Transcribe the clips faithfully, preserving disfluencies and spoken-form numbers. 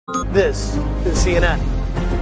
This is C N N.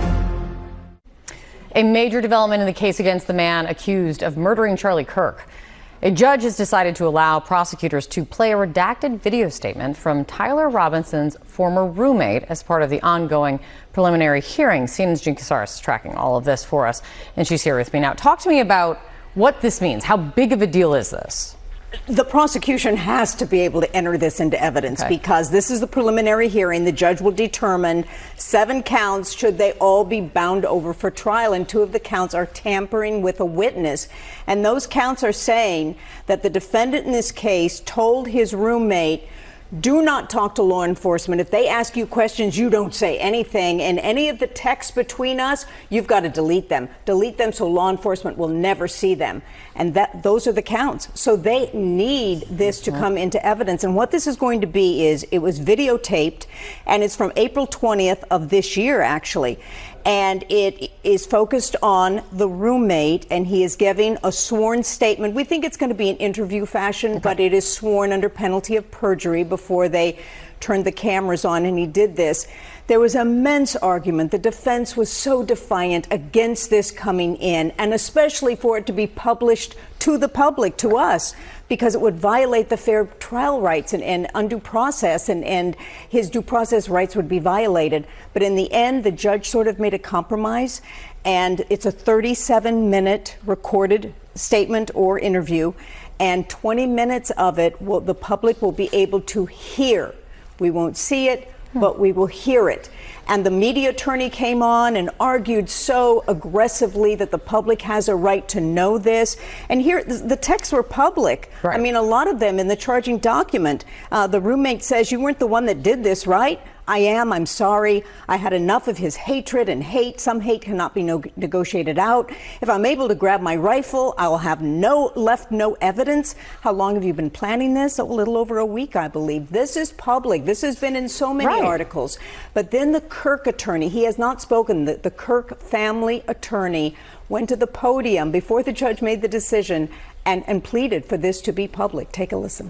A major development in the case against the man accused of murdering Charlie Kirk. A judge has decided to allow prosecutors to play a redacted video statement from Tyler Robinson's former roommate as part of the ongoing preliminary hearing. C N N's Jean Casares is tracking all of this for us, and she's here with me now. Talk to me about what this means. How big of a deal is this? The prosecution has to be able to enter this into evidence okay. because this is the preliminary hearing. The judge will determine seven counts should they all be bound over for trial, and two of the counts are tampering with a witness. And those counts are saying that the defendant in this case told his roommate, do not talk to law enforcement. If they ask you questions, you don't say anything. And any of the texts between us, you've got to delete them. Delete them so law enforcement will never see them. And that those are the counts. So they need this to come into evidence. And what this is going to be is it was videotaped, and it's from April twentieth of this year, actually. And it is focused on the roommate, and he is giving a sworn statement. We think it's going to be an interview fashion, okay. but it is sworn under penalty of perjury before they turned the cameras on, and he did this. There was immense argument. The defense was so defiant against this coming in, and especially for it to be published to the public, to us, because it would violate the fair trial rights and, and undue process, and, and his due process rights would be violated. But in the end, the judge sort of made a compromise, and it's a thirty-seven minute recorded statement or interview, and twenty minutes of it will, the public will be able to hear. We won't see it, but we will hear it. And the media attorney came on and argued so aggressively that the public has a right to know this. And here, the texts were public. Right. I mean, a lot of them in the charging document. Uh, the roommate says, you weren't the one that did this, right? I am. I'm sorry. I had enough of his hatred and hate. Some hate cannot be no- negotiated out. If I'm able to grab my rifle, I'll have no left no evidence. How long have you been planning this? A little over a week, I believe. This is public. This has been in so many right. articles. But then the Kirk attorney, he has not spoken. The, the Kirk family attorney went to the podium before the judge made the decision and, and pleaded for this to be public. Take a listen.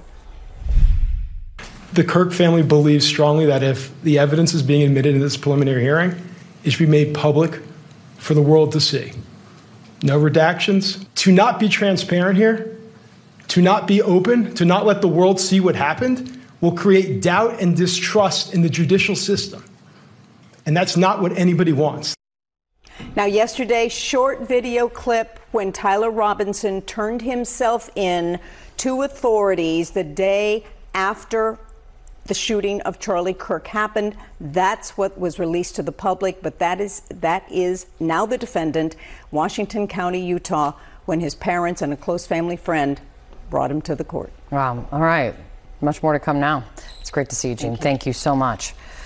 The Kirk family believes strongly that if the evidence is being admitted in this preliminary hearing, it should be made public for the world to see. No redactions. To not be transparent here, to not be open, to not let the world see what happened, will create doubt and distrust in the judicial system. And that's not what anybody wants. Now, yesterday, short video clip when Tyler Robinson turned himself in to authorities the day after the shooting of Charlie Kirk happened. That's what was released to the public, but that is that is now the defendant, Washington County, Utah, when his parents and a close family friend brought him to the court. Wow. All right. Much more to come now. It's great to see you, Jean. Thank you, Thank you so much.